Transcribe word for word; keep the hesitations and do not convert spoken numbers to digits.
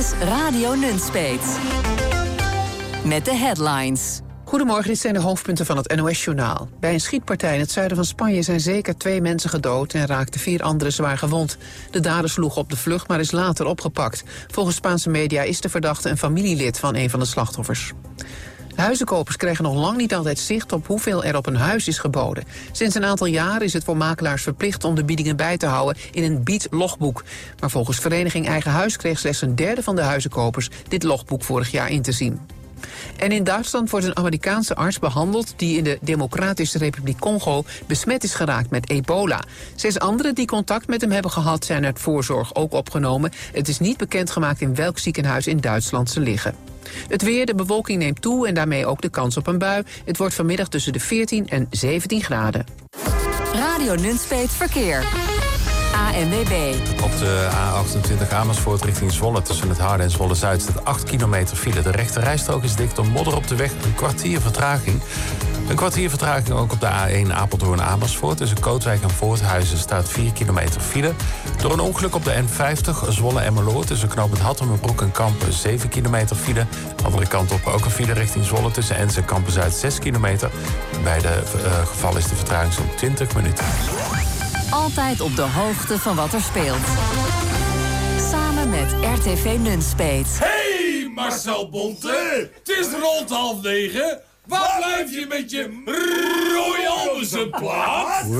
is Radio Nunspeet. Met de headlines. Goedemorgen, dit zijn de hoofdpunten van het N O S-journaal. Bij een schietpartij in het zuiden van Spanje zijn zeker twee mensen gedood en raakten vier anderen zwaar gewond. De dader sloeg op de vlucht, maar is later opgepakt. Volgens Spaanse media is de verdachte een familielid van een van de slachtoffers. Huizenkopers krijgen nog lang niet altijd zicht op hoeveel er op een huis is geboden. Sinds een aantal jaar is het voor makelaars verplicht om de biedingen bij te houden in een biedlogboek. Maar volgens Vereniging Eigen Huis kreeg slechts een derde van de huizenkopers dit logboek vorig jaar in te zien. En in Duitsland wordt een Amerikaanse arts behandeld die in de Democratische Republiek Congo besmet is geraakt met ebola. Zes anderen die contact met hem hebben gehad zijn uit voorzorg ook opgenomen. Het is niet bekendgemaakt in welk ziekenhuis in Duitsland ze liggen. Het weer, de bewolking neemt toe en daarmee ook de kans op een bui. Het wordt vanmiddag tussen de veertien en zeventien graden. Radio Nunspeet Verkeer. A N W B. Op de A achtentwintig Amersfoort richting Zwolle tussen het Harde en Zwolle-Zuid staat acht kilometer file. De rechte rijstrook is dicht door modder op de weg, een kwartier vertraging. Een kwartier vertraging ook op de A één Apeldoorn-Amersfoort. Tussen Kootwijk en Voorthuizen staat vier kilometer file. Door een ongeluk op de N vijftig Zwolle-Emmeloord tussen knooppunt Hattemerbroek en Kampen zeven kilometer file. De andere kant op ook een file richting Zwolle tussen Enze en Kampen-Zuid zes kilometer. Bij de uh, geval is de vertraging zo'n twintig minuten. Altijd op de hoogte van wat er speelt. Samen met R T V Nunspeet. Hey Marcel Bonte, het is rond half negen. Waar blijf je met je Roy Orbison plaat?